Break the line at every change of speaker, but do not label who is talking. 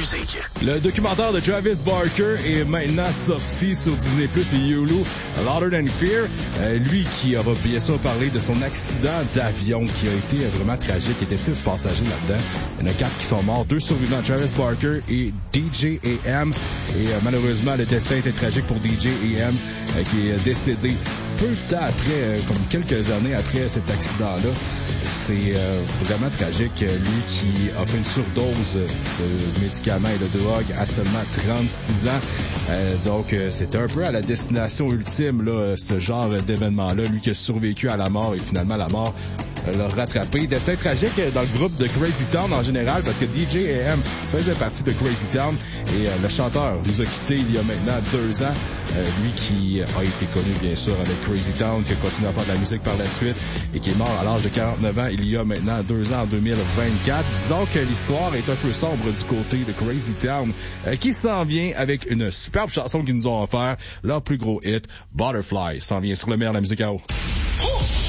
musique.
Le documentaire de Travis Barker est maintenant sorti sur Disney+ et Hulu, Louder Than Fear. Lui qui aura bien sûr parlé de son accident d'avion qui a été vraiment tragique. Il y était 6 passagers là-dedans. Il y en a 4 qui sont morts, 2 survivants, Travis Barker et DJ AM. Et malheureusement, le destin était tragique pour DJ AM qui est décédé peu de temps après, comme quelques années après cet accident-là. C'est vraiment tragique. Lui qui a fait une surdose de médicaments et de drogue à seulement 36 ans. Donc, c'était un peu à la destination ultime, là, ce genre d'événement-là. Lui qui a survécu à la mort et finalement la mort l'a rattrapé. Destin tragique dans le groupe de Crazy Town en général parce que DJ AM faisait partie de Crazy Town et le chanteur nous a quittés il y a maintenant 2 ans. Lui qui a été connu bien sûr avec Crazy Town, qui a continué à faire de la musique par la suite et qui est mort à l'âge de 49 ans il y a maintenant 2 ans en 2024. Disons que l'histoire est un peu sombre du côté de Crazy Town qui s'en vient avec une superbe chanson qu'ils nous ont offert. Leur plus gros hit, Butterfly, s'en vient sur le meilleur de la musique à eau.